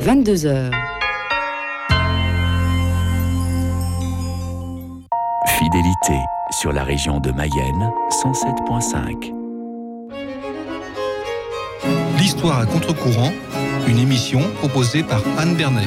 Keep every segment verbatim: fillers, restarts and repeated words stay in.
vingt-deux heures. Fidélité sur la région de Mayenne, cent sept virgule cinq. L'histoire à contre-courant, une émission proposée par Anne Bernay.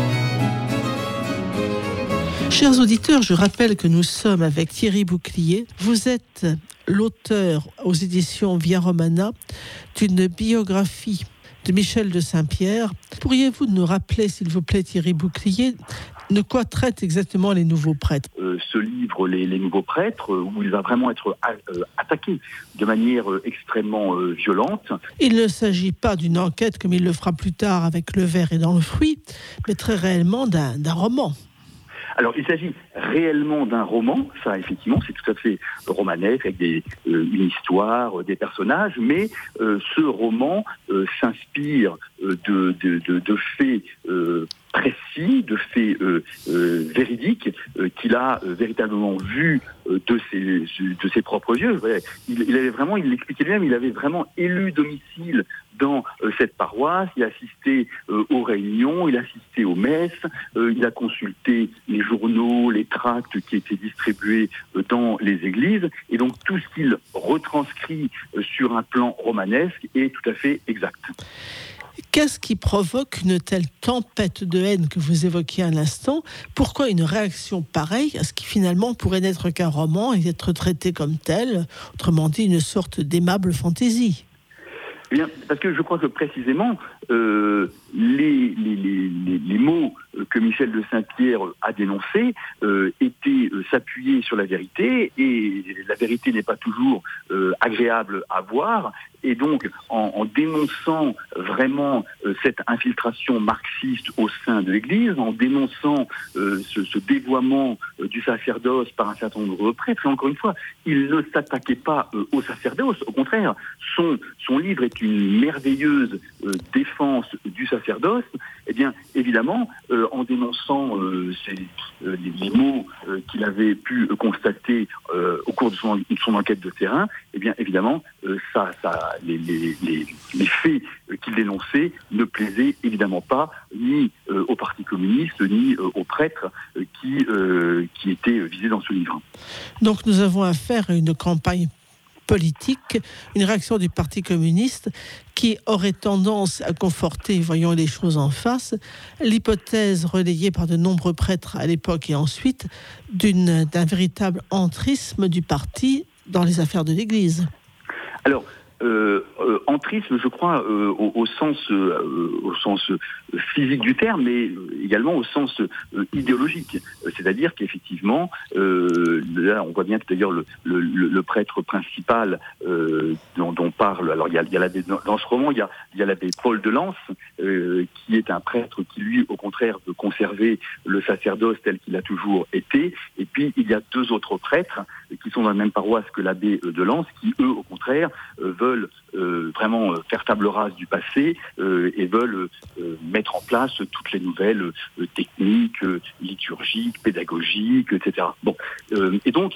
Chers auditeurs, je rappelle que nous sommes avec Thierry Bouclier. Vous êtes l'auteur aux éditions Via Romana d'une biographie de Michel de Saint-Pierre. Pourriez-vous nous rappeler, s'il vous plaît, Thierry Bouclier, de quoi traitent exactement les nouveaux prêtres ? euh, Ce livre, les, les nouveaux prêtres, euh, où il va vraiment être a, euh, attaqué de manière euh, extrêmement euh, violente. Il ne s'agit pas d'une enquête comme il le fera plus tard avec Le Ver et dans le fruit, mais très réellement d'un, d'un roman. Alors, il s'agit réellement d'un roman, ça, effectivement, c'est tout à fait romanesque, avec des, euh, une histoire, euh, des personnages, mais euh, ce roman euh, s'inspire euh, de, de, de, de faits euh, précis, de faits euh, euh, véridiques, euh, qu'il a euh, véritablement vus euh, de, ses, de ses propres yeux. Il, il avait vraiment, il l'expliquait lui-même, il avait vraiment élu domicile dans euh, cette paroisse, il a assisté euh, aux réunions, il a assisté aux messes, euh, il a consulté les journaux, les tracts qui étaient distribués euh, dans les églises, et donc tout ce qu'il retranscrit euh, sur un plan romanesque est tout à fait exact. Qu'est-ce qui provoque une telle tempête de haine que vous évoquiez à l'instant ? Pourquoi une réaction pareille à ce qui finalement pourrait n'être qu'un roman et être traité comme tel, autrement dit une sorte d'aimable fantaisie ? Eh bien, parce que je crois que précisément, euh, les, les, les, les mots que Michel de Saint-Pierre a dénoncés euh, étaient euh, s'appuyer sur la vérité, et la vérité n'est pas toujours euh, agréable à voir, et donc en, en dénonçant vraiment euh, cette infiltration marxiste au sein de l'Église, en dénonçant euh, ce, ce dévoiement euh, du sacerdoce par un certain nombre de prêtres, et encore une fois, il ne s'attaquait pas euh, au sacerdoce, au contraire, son, son livre est une merveilleuse euh, défense du sacerdoce. Eh bien, évidemment, euh, en dénonçant euh, ces, euh, les, les mots euh, qu'il avait pu euh, constater euh, au cours de son, de son enquête de terrain, eh bien, évidemment, euh, ça, ça, les, les, les, les faits euh, qu'il dénonçait ne plaisaient évidemment pas ni euh, au Parti communiste, ni euh, aux prêtres euh, qui, euh, qui étaient visés dans ce livre. Donc, nous avons affaire à une campagne politique, une réaction du Parti communiste qui aurait tendance à conforter, voyons les choses en face, l'hypothèse relayée par de nombreux prêtres à l'époque et ensuite d'une, d'un véritable entrisme du parti dans les affaires de l'Église. Alors, Euh, euh, entrisme, je crois, euh, au, au sens, euh, au sens physique du terme, mais également au sens euh, idéologique. C'est-à-dire qu'effectivement, euh, là, on voit bien que d'ailleurs le, le, le prêtre principal euh, dont, dont parle, alors il y a, il y a l'abbé, dans ce roman, il y a, il y a l'abbé Paul de Lens, euh, qui est un prêtre qui, lui, au contraire, veut conserver le sacerdoce tel qu'il a toujours été. Et puis, il y a deux autres prêtres qui sont dans la même paroisse que l'abbé de Lens, qui, eux, au contraire, euh, veulent Euh, vraiment euh, faire table rase du passé euh, et veulent euh, mettre en place toutes les nouvelles euh, techniques euh, liturgiques, pédagogiques, et cetera. Bon, euh, et donc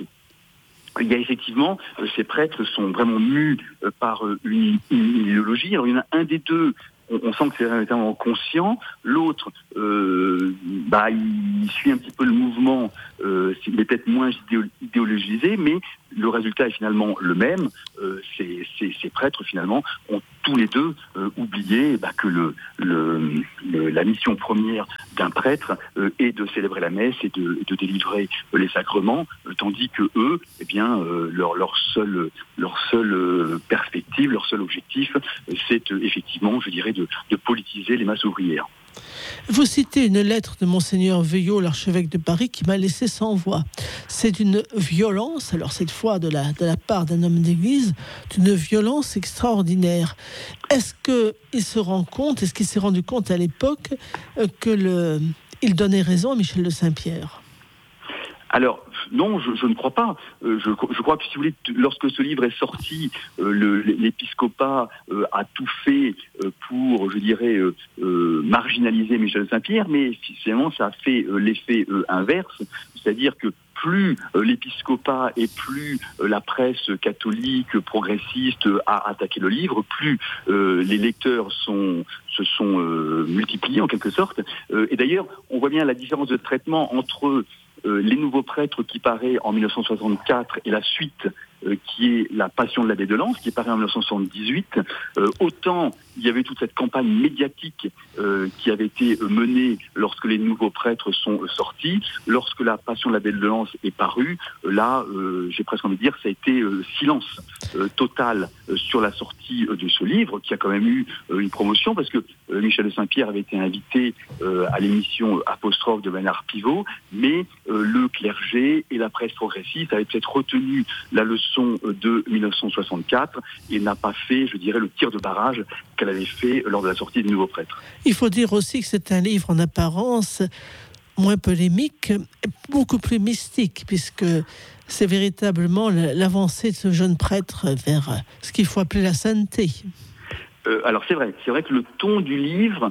il y a effectivement euh, ces prêtres sont vraiment mus euh, par euh, une, une idéologie. Alors il y en a un des deux. On, on sent que c'est véritablement conscient. L'autre, euh, bah, il suit un petit peu le mouvement. Euh, il est peut-être moins idéo- idéologisé, mais le résultat est finalement le même. Euh, ces, ces, ces prêtres, finalement, ont tous les deux euh, oublié bah, que le, le, le, la mission première d'un prêtre euh, est de célébrer la messe et de, de délivrer euh, les sacrements, euh, tandis que eux, eh bien, euh, leur, leur seule, leur seule euh, perspective, leur seul objectif, euh, c'est euh, effectivement, je dirais, de, de politiser les masses ouvrières. Vous citez une lettre de Monseigneur Veuillot, l'archevêque de Paris, qui m'a laissé sans voix. C'est d'une violence, alors cette fois de la, de la part d'un homme d'église, d'une violence extraordinaire. Est-ce qu'il se rend compte, est-ce qu'il s'est rendu compte à l'époque euh, que le, il donnait raison à Michel de Saint-Pierre ? Alors, non, je, je ne crois pas. Euh, je, je crois que, si vous voulez, lorsque ce livre est sorti, euh, le, l'épiscopat euh, a tout fait euh, pour, je dirais, euh, euh, marginaliser Michel de Saint-Pierre, mais finalement, ça a fait euh, l'effet euh, inverse, c'est-à-dire que plus euh, l'épiscopat et plus euh, la presse catholique progressiste a attaqué le livre, plus euh, les lecteurs sont, se sont euh, multipliés en quelque sorte. Euh, et d'ailleurs, on voit bien la différence de traitement entre euh, les nouveaux prêtres qui paraît en mille neuf cent soixante-quatre et la suite euh, qui est la Passion de l'abbé de Lens, qui paraît en mille neuf cent soixante-dix-huit. Euh, autant il y avait toute cette campagne médiatique euh, qui avait été menée lorsque les nouveaux prêtres sont euh, sortis. Lorsque la Passion de l'abbé de Lens est parue, euh, là, euh, j'ai presque envie de dire, ça a été euh, silence euh, total euh, sur la sortie euh, de ce livre, qui a quand même eu euh, une promotion, parce que euh, Michel de Saint-Pierre avait été invité euh, à l'émission Apostrophe de Bernard Pivot, mais euh, le clergé et la presse progressiste avaient peut-être retenu la leçon de mille neuf cent soixante-quatre et n'a pas fait, je dirais, le tir de barrage qu'elle avait fait lors de la sortie des nouveaux prêtres. Il faut dire aussi que c'est un livre en apparence moins polémique, beaucoup plus mystique, puisque c'est véritablement l'avancée de ce jeune prêtre vers ce qu'il faut appeler la sainteté. Euh, alors c'est vrai, c'est vrai que le ton du livre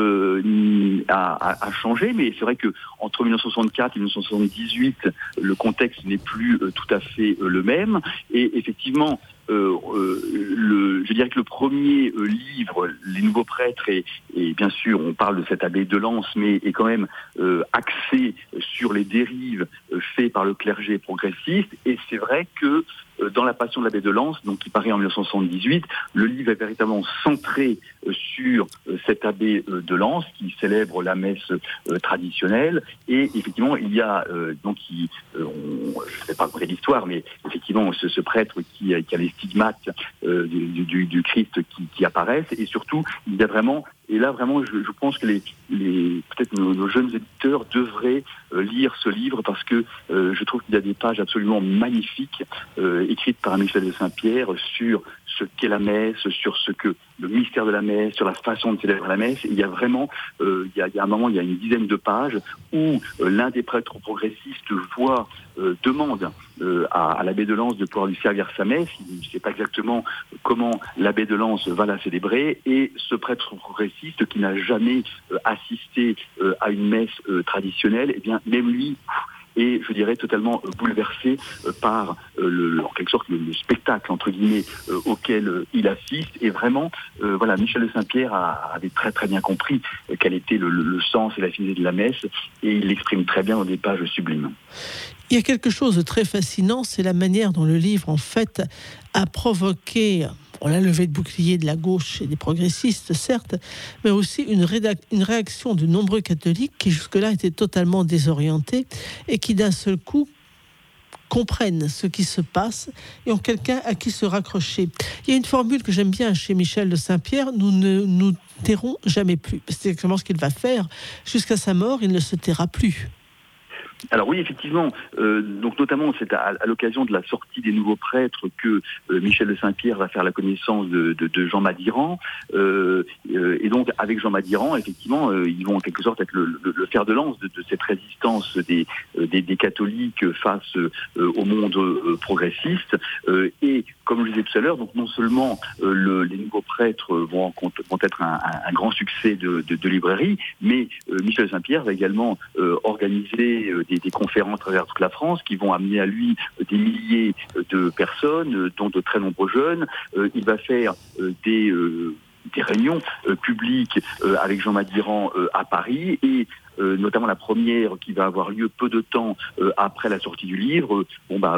euh, a, a, a changé, mais c'est vrai que entre mille neuf cent soixante-quatre et mille neuf cent soixante-dix-huit, le contexte n'est plus euh, tout à fait euh, le même. Et effectivement, euh, euh, le, je dirais que le premier euh, livre, Les Nouveaux Prêtres, et, et bien sûr on parle de cet abbé de Lens, mais est quand même euh, axé sur les dérives euh, faites par le clergé progressiste. Et c'est vrai que euh, dans la Passion de l'abbé de Lens, donc qui paraît en mille neuf cent soixante-dix-huit, le livre est véritablement centré euh, sur euh, cet abbé euh, de Lens qui célèbre la messe euh, traditionnelle. Et effectivement, il y a euh, donc, il, euh, on, je ne sais pas après l'histoire, mais effectivement, ce, ce prêtre qui, qui a les stigmates euh, du, du, du Christ qui, qui apparaissent, et surtout, il y a vraiment, et là vraiment, je, je pense que les, les peut-être nos, nos jeunes éditeurs devraient euh, lire ce livre, parce que euh, je trouve qu'il y a des pages absolument magnifiques euh, écrites par Michel de Saint-Pierre sur ce qu'est la messe, sur ce que le mystère de la messe, sur la façon de célébrer la messe. Et il y a vraiment, euh, il, y a, il y a un moment, il y a une dizaine de pages où euh, l'un des prêtres progressistes voit, euh, demande euh, à, à l'abbé de Lens de pouvoir lui servir sa messe. Il ne sait pas exactement comment l'abbé de Lens va la célébrer, et ce prêtre progressiste qui n'a jamais euh, assisté euh, à une messe euh, traditionnelle, eh bien même lui et je dirais totalement euh, bouleversé euh, par euh, le, en quelque sorte le, le spectacle entre guillemets euh, auquel euh, il assiste. Et vraiment, euh, voilà, Michel de Saint-Pierre a, avait très très bien compris euh, quel était le, le, le sens et la finalité de la messe, et il l'exprime très bien dans des pages sublimes. Il y a quelque chose de très fascinant, c'est la manière dont le livre, en fait, a provoqué bon, la levée de bouclier de la gauche et des progressistes, certes, mais aussi une, rédac- une réaction de nombreux catholiques qui jusque-là étaient totalement désorientés et qui d'un seul coup comprennent ce qui se passe et ont quelqu'un à qui se raccrocher. Il y a une formule que j'aime bien chez Michel de Saint-Pierre: nous ne nous tairons jamais plus. C'est exactement ce qu'il va faire. Jusqu'à sa mort, il ne se taira plus. Alors oui, effectivement, euh, donc notamment c'est à, à l'occasion de la sortie des nouveaux prêtres que euh, Michel de Saint-Pierre va faire la connaissance de, de, de Jean Madiran, euh, euh, et donc avec Jean Madiran, effectivement, euh, ils vont en quelque sorte être le, le, le fer de lance de, de cette résistance des, euh, des, des catholiques face euh, au monde euh, progressiste, euh, et comme je le disais tout à l'heure, donc non seulement euh, le, les nouveaux prêtres vont, vont être un, un, un grand succès de, de, de librairie, mais euh, Michel de Saint-Pierre va également euh, organiser euh, des, des conférences à travers toute la France qui vont amener à lui euh, des milliers de personnes, euh, dont de très nombreux jeunes. Euh, il va faire euh, des... Euh, des réunions euh, publiques euh, avec Jean Madiran euh, à Paris, et euh, notamment la première qui va avoir lieu peu de temps euh, après la sortie du livre. Bon bah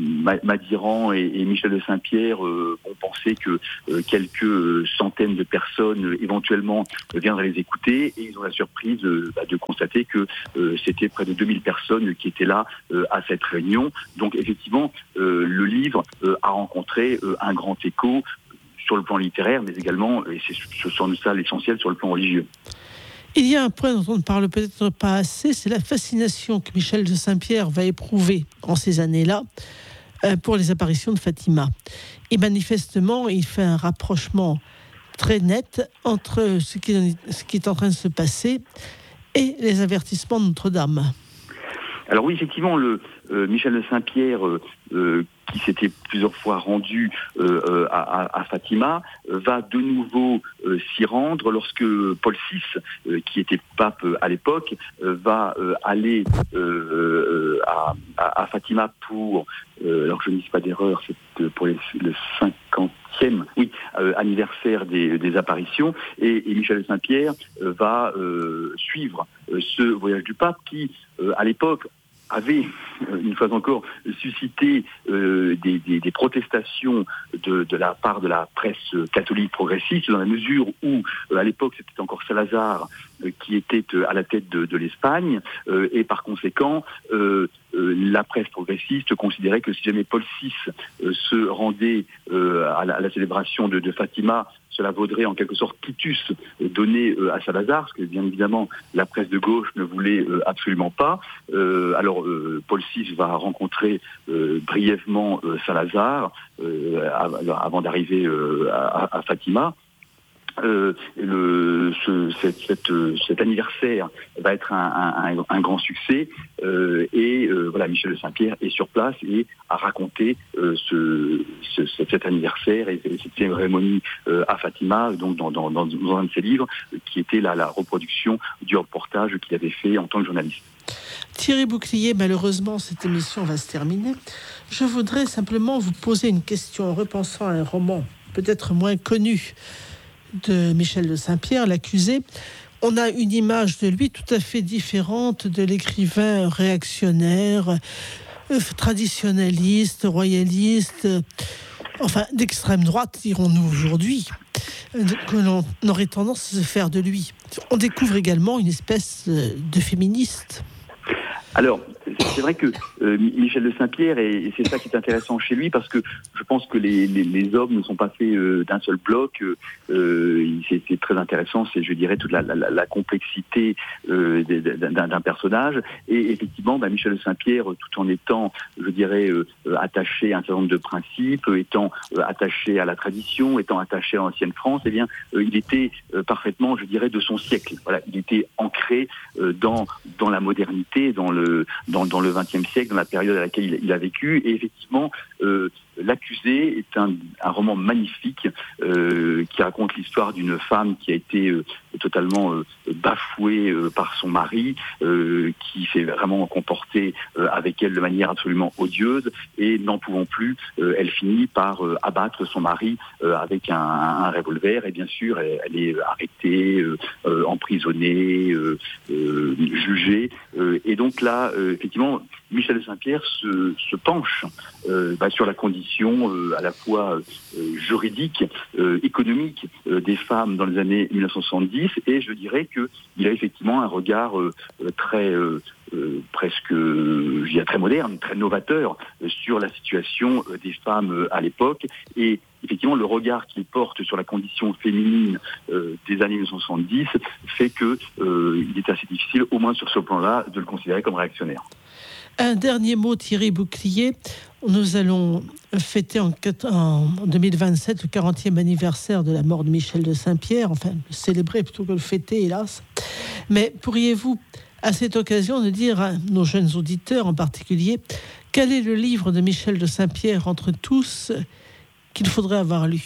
Madiran et, et Michel de Saint-Pierre euh, ont pensé que euh, quelques euh, centaines de personnes euh, éventuellement euh, viendraient les écouter, et ils ont la surprise euh, bah, de constater que euh, c'était près de deux mille personnes qui étaient là euh, à cette réunion. Donc effectivement, euh, le livre euh, a rencontré euh, un grand écho sur le plan littéraire, mais également, et c'est ce sont ça l'essentiel, sur le plan religieux. Il y a un point dont on ne parle peut-être pas assez, c'est la fascination que Michel de Saint-Pierre va éprouver en ces années-là euh, pour les apparitions de Fatima. Et manifestement, il fait un rapprochement très net entre ce qui est, ce qui est en train de se passer et les avertissements de Notre-Dame. Alors oui, effectivement, le, euh, Michel de Saint-Pierre, euh, euh, qui s'était plusieurs fois rendu euh, à, à Fatima, euh, va de nouveau euh, s'y rendre lorsque Paul six, euh, qui était pape euh, à l'époque, euh, va euh, aller euh, à, à, à Fatima pour, euh, alors je ne dis pas d'erreur, c'est pour les, le cinquantième oui, euh, anniversaire des, des apparitions, et, et Michel de Saint-Pierre euh, va euh, suivre euh, ce voyage du pape qui, euh, à l'époque, avait, une fois encore, suscité euh, des, des, des protestations de, de la part de la presse catholique progressiste, dans la mesure où, euh, à l'époque, c'était encore Salazar euh, qui était euh, à la tête de, de l'Espagne, euh, et par conséquent, euh, euh, la presse progressiste considérait que si jamais Paul six euh, se rendait euh, à, la, à la célébration de, de Fatima, cela vaudrait en quelque sorte quitus donné euh, à Salazar, ce que bien évidemment la presse de gauche ne voulait euh, absolument pas. Euh, alors euh, Paul six va rencontrer euh, brièvement euh, Salazar euh, avant d'arriver euh, à, à Fatima. Euh, le, ce, cette, cette, cet anniversaire va être un, un, un grand succès euh, et euh, voilà, Michel de Saint-Pierre est sur place et a raconté euh, ce, ce, cet anniversaire et cette cérémonie euh, à Fatima, donc dans, dans, dans, dans un de ses livres, qui était la, la reproduction du reportage qu'il avait fait en tant que journaliste. Thierry Bouclier, malheureusement, cette émission va se terminer. Je voudrais simplement vous poser une question en repensant à un roman peut-être moins connu de Michel de Saint-Pierre, l'accusé. On a une image de lui tout à fait différente de l'écrivain réactionnaire, euh, traditionnaliste, royaliste, euh, enfin d'extrême droite, dirons-nous aujourd'hui, euh, que l'on aurait tendance à se faire de lui. On découvre également une espèce de féministe. Alors, c'est vrai que euh, Michel de Saint-Pierre, et, et c'est ça qui est intéressant chez lui, parce que je pense que les, les, les hommes ne sont pas faits euh, d'un seul bloc. Euh, c'est, c'est très intéressant, c'est, je dirais, toute la, la, la complexité euh, d'un, d'un personnage. Et effectivement, bah, Michel de Saint-Pierre, tout en étant, je dirais, euh, attaché à un certain nombre de principes, étant euh, attaché à la tradition, étant attaché à l'ancienne France, eh bien, euh, il était euh, parfaitement, je dirais, de son siècle. Voilà, il était ancré euh, dans dans la modernité, dans le Dans, dans le vingtième siècle, dans la période à laquelle il, il a vécu. Et effectivement, euh, L'accusé est un, un roman magnifique euh, qui raconte l'histoire d'une femme qui a été euh, totalement euh, bafouée euh, par son mari, euh, qui s'est vraiment comporté euh, avec elle de manière absolument odieuse, et n'en pouvant plus, euh, elle finit par euh, abattre son mari euh, avec un, un revolver, et bien sûr, elle, elle est arrêtée, euh, euh, emprisonnée, euh, euh, jugée. Euh, et donc là, euh, effectivement, Michel de Saint-Pierre se, se penche euh, bah, sur la condition euh, à la fois euh, juridique, euh, économique euh, des femmes dans les années mille neuf cent soixante-dix, et je dirais qu'il a effectivement un regard euh, très euh, euh, presque, je dirais, très moderne, très novateur euh, sur la situation euh, des femmes euh, à l'époque, et effectivement le regard qu'il porte sur la condition féminine euh, des années mille neuf cent soixante-dix fait que euh, il est assez difficile, au moins sur ce plan-là, de le considérer comme réactionnaire. Un dernier mot, Thierry Bouclier. Nous allons fêter en, en deux mille vingt-sept le quarantième anniversaire de la mort de Michel de Saint-Pierre, enfin célébrer plutôt que le fêter, hélas. Mais pourriez-vous, à cette occasion, nous dire à nos jeunes auditeurs en particulier, quel est le livre de Michel de Saint-Pierre entre tous qu'il faudrait avoir lu ?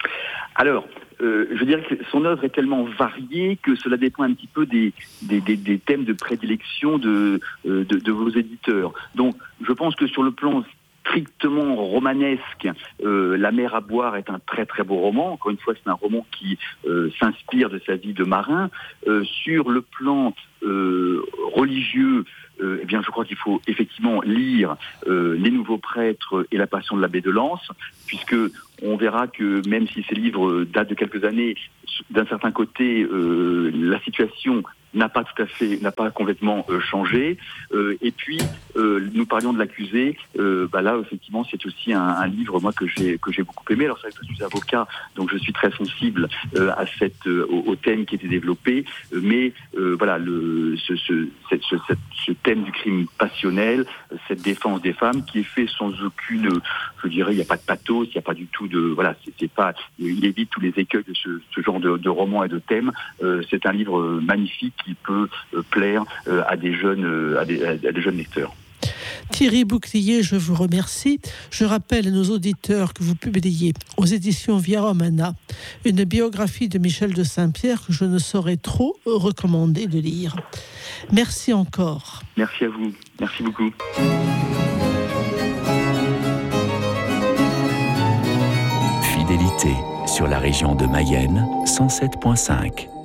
Alors, Euh, je dirais que son œuvre est tellement variée que cela dépend un petit peu des, des, des, des thèmes de prédilection de, de, de vos éditeurs. Donc, je pense que sur le plan strictement romanesque, euh, La mer à boire est un très très beau roman. Encore une fois, c'est un roman qui euh, s'inspire de sa vie de marin. Euh, sur le plan euh, religieux, Euh, eh bien, je crois qu'il faut effectivement lire euh, Les Nouveaux Prêtres et La Passion de l'abbé de Lens, puisque on verra que même si ces livres datent de quelques années, d'un certain côté, euh, la situation n'a pas tout à fait, n'a pas complètement euh, changé. Euh, et puis, euh, nous parlions de l'accusé. Euh, bah là, effectivement, c'est aussi un, un livre, moi, que j'ai que j'ai beaucoup aimé. Alors, c'est vrai que je suis avocat, donc je suis très sensible euh, à cette euh, au, au thème qui était développé. Euh, mais euh, voilà, le ce ce, cette, ce cette, ce thème du crime passionnel, cette défense des femmes, qui est fait sans aucune, je dirais, il n'y a pas de pathos, il n'y a pas du tout de, voilà, c'est, c'est pas, il évite tous les écueils de ce, ce genre de, de roman et de thème. Euh, c'est un livre magnifique qui peut euh, plaire euh, à des jeunes, euh, à, des, à des jeunes lecteurs. Thierry Bouclier, je vous remercie. Je rappelle à nos auditeurs que vous publiez aux éditions Via Romana une biographie de Michel de Saint-Pierre que je ne saurais trop recommander de lire. Merci encore. Merci à vous. Merci beaucoup. Fidélité sur la région de Mayenne, cent sept virgule cinq.